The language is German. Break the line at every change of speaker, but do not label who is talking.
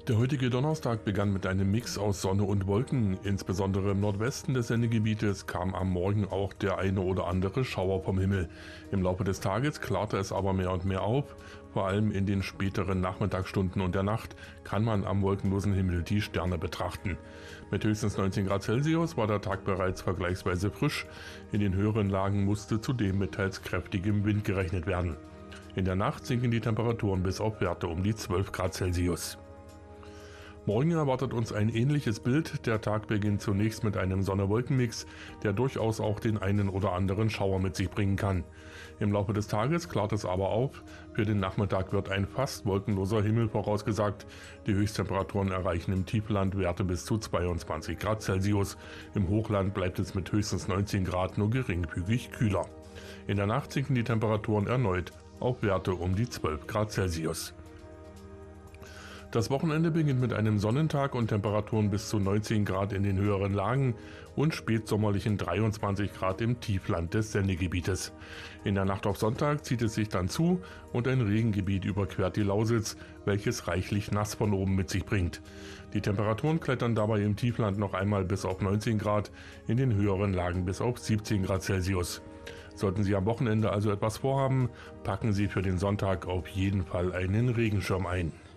Der heutige Donnerstag begann mit einem Mix aus Sonne und Wolken. Insbesondere im Nordwesten des Sendegebietes kam am Morgen auch der eine oder andere Schauer vom Himmel. Im Laufe des Tages klarte es aber mehr und mehr auf. Vor allem in den späteren Nachmittagsstunden und der Nacht kann man am wolkenlosen Himmel die Sterne betrachten. Mit höchstens 19 Grad Celsius war der Tag bereits vergleichsweise frisch. In den höheren Lagen musste zudem mit teils kräftigem Wind gerechnet werden. In der Nacht sinken die Temperaturen bis auf Werte um die 12 Grad Celsius. Morgen erwartet uns ein ähnliches Bild. Der Tag beginnt zunächst mit einem Sonne-Wolken-Mix, der durchaus auch den einen oder anderen Schauer mit sich bringen kann. Im Laufe des Tages klart es aber auf. Für den Nachmittag wird ein fast wolkenloser Himmel vorausgesagt. Die Höchsttemperaturen erreichen im Tiefland Werte bis zu 22 Grad Celsius. Im Hochland bleibt es mit höchstens 19 Grad nur geringfügig kühler. In der Nacht sinken die Temperaturen erneut auf Werte um die 12 Grad Celsius. Das Wochenende beginnt mit einem Sonnentag und Temperaturen bis zu 19 Grad in den höheren Lagen und spätsommerlichen 23 Grad im Tiefland des Sendegebietes. In der Nacht auf Sonntag zieht es sich dann zu und ein Regengebiet überquert die Lausitz, welches reichlich nass von oben mit sich bringt. Die Temperaturen klettern dabei im Tiefland noch einmal bis auf 19 Grad, in den höheren Lagen bis auf 17 Grad Celsius. Sollten Sie am Wochenende also etwas vorhaben, packen Sie für den Sonntag auf jeden Fall einen Regenschirm ein.